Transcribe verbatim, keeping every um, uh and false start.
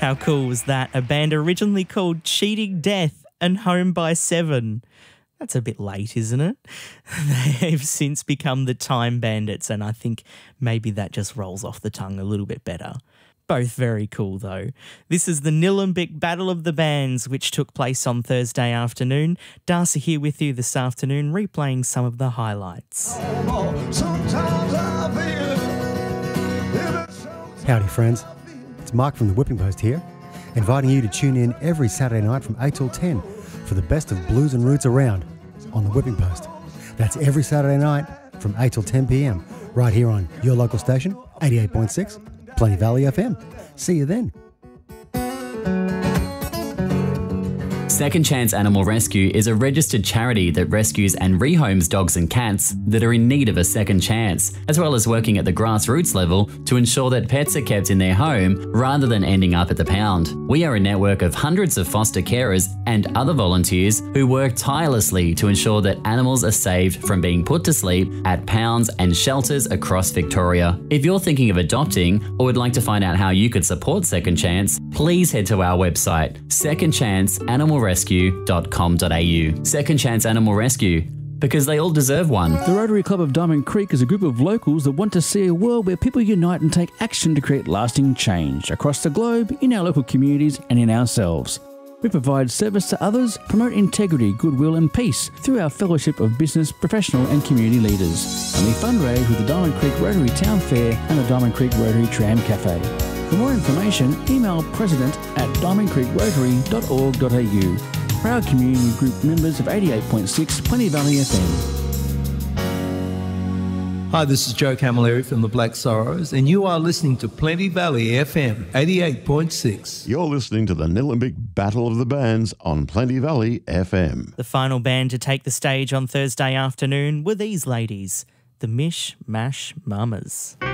How cool was that? A band originally called Cheating Death and Home by Seven. That's a bit late, isn't it? They've since become the Time Bandits, and I think maybe that just rolls off the tongue a little bit better. Both very cool though. This is the Nillumbik Battle of the Bands, which took place on Thursday afternoon. Darcy here with you this afternoon, replaying some of the highlights. Howdy friends, it's Mark from the Whipping Post here, inviting you to tune in every Saturday night from eight till ten for the best of blues and roots around on the Whipping Post. That's every Saturday night from eight till ten p m, right here on your local station, eighty-eight point six, Plenty Valley F M. See you then. Second Chance Animal Rescue is a registered charity that rescues and rehomes dogs and cats that are in need of a second chance, as well as working at the grassroots level to ensure that pets are kept in their home rather than ending up at the pound. We are a network of hundreds of foster carers and other volunteers who work tirelessly to ensure that animals are saved from being put to sleep at pounds and shelters across Victoria. If you're thinking of adopting or would like to find out how you could support Second Chance, please head to our website, second chance animal rescue dot com dot a u. Second Chance Animal Rescue, because they all deserve one. The Rotary Club of Diamond Creek is a group of locals that want to see a world where people unite and take action to create lasting change across the globe, in our local communities and in ourselves. We provide service to others, promote integrity, goodwill and peace through our fellowship of business, professional and community leaders. And we fundraise with the Diamond Creek Rotary Town Fair and the Diamond Creek Rotary Tram Cafe. For more information, email president at diamond creek rotary dot org dot a u. Proud community group members of eighty-eight point six Plenty Valley F M. Hi, this is Joe Camilleri from the Black Sorrows, and you are listening to Plenty Valley F M eighty-eight point six. You're listening to the Nillumbik Battle of the Bands on Plenty Valley F M. The final band to take the stage on Thursday afternoon were these ladies, the Mish Mash Mamas.